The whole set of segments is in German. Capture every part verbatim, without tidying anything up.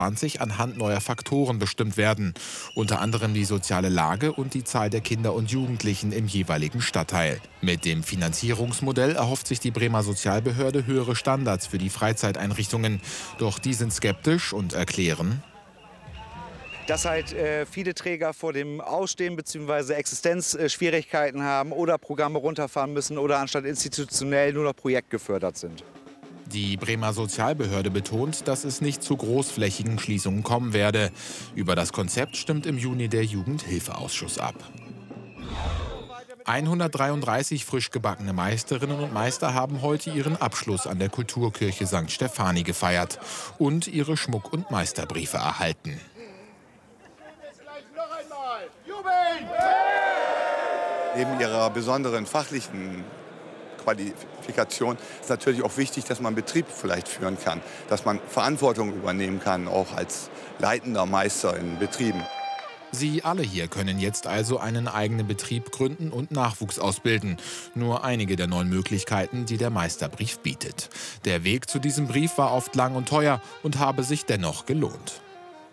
anhand neuer Faktoren bestimmt werden, unter anderem die soziale Lage und die Zahl der Kinder und Jugendlichen im jeweiligen Stadtteil. Mit dem Finanzierungsmodell erhofft sich die Bremer Sozialbehörde höhere Standards für die Freizeiteinrichtungen. Doch die sind skeptisch und erklären: Dass halt äh, viele Träger vor dem Ausstehen bzw. Existenzschwierigkeiten haben oder Programme runterfahren müssen oder anstatt institutionell nur noch projektgefördert sind. Die Bremer Sozialbehörde betont, dass es nicht zu großflächigen Schließungen kommen werde. Über das Konzept stimmt im Juni der Jugendhilfeausschuss ab. hundertdreiunddreißig frisch gebackene Meisterinnen und Meister haben heute ihren Abschluss an der Kulturkirche Sankt Stefani gefeiert und ihre Schmuck- und Meisterbriefe erhalten. Neben ihrer besonderen fachlichen Qualifikation ist natürlich auch wichtig, dass man Betrieb vielleicht führen kann, dass man Verantwortung übernehmen kann, auch als leitender Meister in Betrieben. Sie alle hier können jetzt also einen eigenen Betrieb gründen und Nachwuchs ausbilden. Nur einige der neuen Möglichkeiten, die der Meisterbrief bietet. Der Weg zu diesem Brief war oft lang und teuer und habe sich dennoch gelohnt.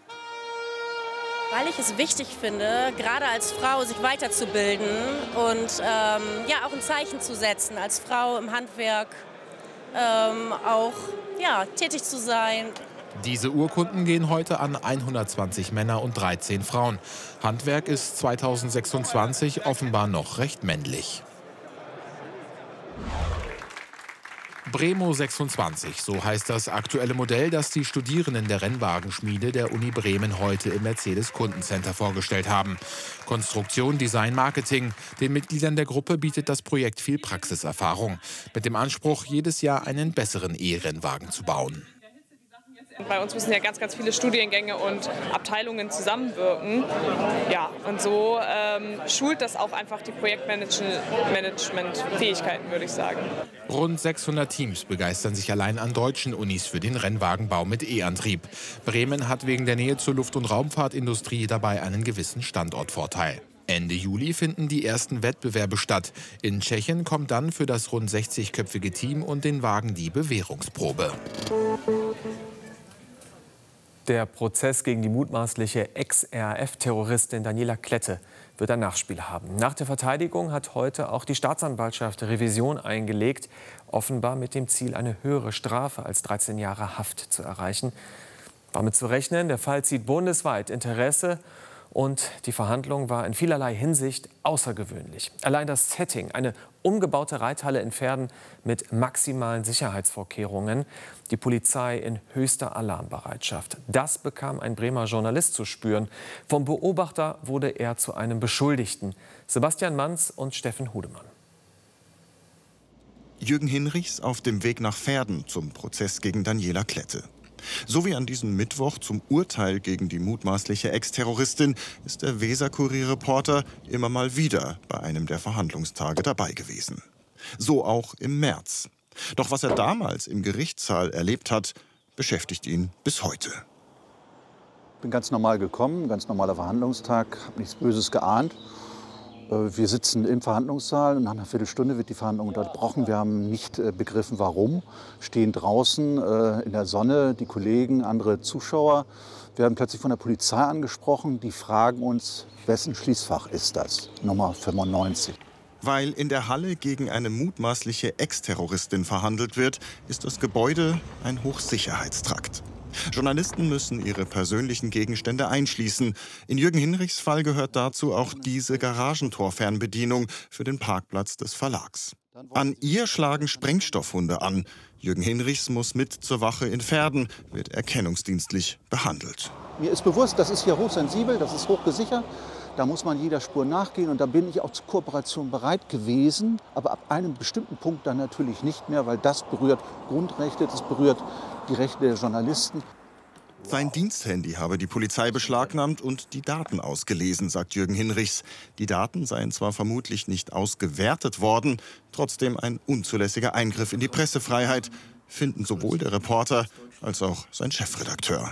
Weil ich es wichtig finde, gerade als Frau sich weiterzubilden und ähm, ja, auch ein Zeichen zu setzen, als Frau im Handwerk ähm, auch ja, tätig zu sein. Diese Urkunden gehen heute an hundertzwanzig Männer und dreizehn Frauen. Handwerk ist zweitausendsechsundzwanzig offenbar noch recht männlich. Bremo sechsundzwanzig, so heißt das aktuelle Modell, das die Studierenden der Rennwagenschmiede der Uni Bremen heute im Mercedes Kundencenter vorgestellt haben. Konstruktion, Design, Marketing. Den Mitgliedern der Gruppe bietet das Projekt viel Praxiserfahrung. Mit dem Anspruch, jedes Jahr einen besseren E-Rennwagen zu bauen. Bei uns müssen ja ganz, ganz viele Studiengänge und Abteilungen zusammenwirken. Ja, und so ähm, schult das auch einfach die Projektmanagement-Fähigkeiten, würde ich sagen. Rund sechshundert Teams begeistern sich allein an deutschen Unis für den Rennwagenbau mit E-Antrieb. Bremen hat wegen der Nähe zur Luft- und Raumfahrtindustrie dabei einen gewissen Standortvorteil. Ende Juli finden die ersten Wettbewerbe statt. In Tschechien kommt dann für das rund sechzigköpfige Team und den Wagen die Bewährungsprobe. Der Prozess gegen die mutmaßliche Ex-R A F-Terroristin Daniela Klette wird ein Nachspiel haben. Nach der Verteidigung hat heute auch die Staatsanwaltschaft Revision eingelegt, offenbar mit dem Ziel, eine höhere Strafe als dreizehn Jahre Haft zu erreichen. War mit zu rechnen, der Fall zieht bundesweit Interesse und die Verhandlung war in vielerlei Hinsicht außergewöhnlich. Allein das Setting, eine umgebaute Reithalle in Verden mit maximalen Sicherheitsvorkehrungen, die Polizei in höchster Alarmbereitschaft. Das bekam ein Bremer Journalist zu spüren. Vom Beobachter wurde er zu einem Beschuldigten. Sebastian Manz und Steffen Hudemann. Jürgen Hinrichs auf dem Weg nach Verden zum Prozess gegen Daniela Klette. So wie an diesem Mittwoch zum Urteil gegen die mutmaßliche Ex-Terroristin ist der Weser-Kurier-Reporter immer mal wieder bei einem der Verhandlungstage dabei gewesen. So auch im März. Doch was er damals im Gerichtssaal erlebt hat, beschäftigt ihn bis heute. Ich bin ganz normal gekommen, ganz normaler Verhandlungstag, habe nichts Böses geahnt. Wir sitzen im Verhandlungssaal und nach einer Viertelstunde wird die Verhandlung unterbrochen. Wir haben nicht begriffen, warum. Stehen draußen in der Sonne, die Kollegen, andere Zuschauer. Wir werden plötzlich von der Polizei angesprochen. Die fragen uns, wessen Schließfach ist das? Nummer fünfundneunzig. Weil in der Halle gegen eine mutmaßliche Ex-Terroristin verhandelt wird, ist das Gebäude ein Hochsicherheitstrakt. Journalisten müssen ihre persönlichen Gegenstände einschließen. In Jürgen Hinrichs Fall gehört dazu auch diese Garagentorfernbedienung für den Parkplatz des Verlags. An ihr schlagen Sprengstoffhunde an. Jürgen Hinrichs muss mit zur Wache in Verden, wird erkennungsdienstlich behandelt. Mir ist bewusst, das ist hier hochsensibel, das ist hochgesichert. Da muss man jeder Spur nachgehen und da bin ich auch zur Kooperation bereit gewesen. Aber ab einem bestimmten Punkt dann natürlich nicht mehr, weil das berührt Grundrechte, das berührt die Rechte der Journalisten. Sein Diensthandy habe die Polizei beschlagnahmt und die Daten ausgelesen, sagt Jürgen Hinrichs. Die Daten seien zwar vermutlich nicht ausgewertet worden, trotzdem ein unzulässiger Eingriff in die Pressefreiheit, finden sowohl der Reporter als auch sein Chefredakteur.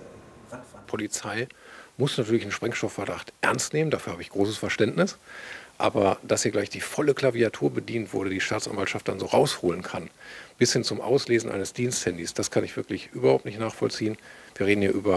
Die Polizei muss natürlich einen Sprengstoffverdacht ernst nehmen, dafür habe ich großes Verständnis. Aber dass hier gleich die volle Klaviatur bedient wurde, die Staatsanwaltschaft dann so rausholen kann, bis hin zum Auslesen eines Diensthandys, das kann ich wirklich überhaupt nicht nachvollziehen. Wir reden hier über